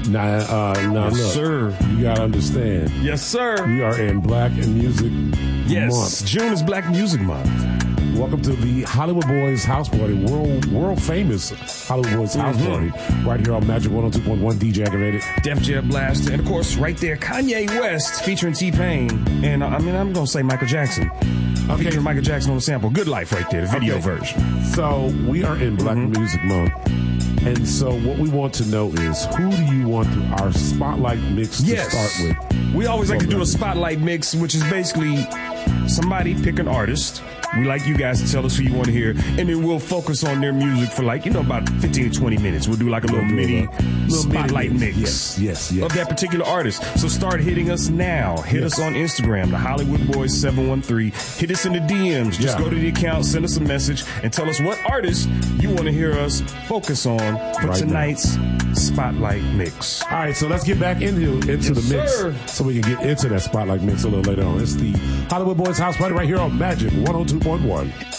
Yes, look, sir. You gotta understand. Yes, sir. We are in Black and Music Yes, Month. June is Black Music Month. Welcome to the Hollywood Boys House Party, world famous Hollywood Boys House Party, right here on Magic 102.1 DJ Activated. Def Jam Blast, and of course, right there, Kanye West featuring T-Pain, and I'm gonna say Michael Jackson. Featuring Michael Jackson on the sample. Good Life right there, the video version. So we are in Black Music Month, and so what we want to know is, who do you want our spotlight mix to start with? We always like to do a spotlight mix, which is basically somebody pick an artist. We like you guys to tell us who you want to hear, and then we'll focus on their music for about 15 to 20 minutes. We'll do like a little mini spotlight mix yes. of that particular artist. So start hitting us now. Hit us on Instagram, the Hollywood Boys 713. Hit us in the DMs. Just go to the account, send us a message, and tell us what artist you want to hear us focus on for tonight's spotlight mix. All right, so let's get back into the mix, so we can get into that spotlight mix a little later on. It's the Hollywood Boys House Party right here on Magic 102.1.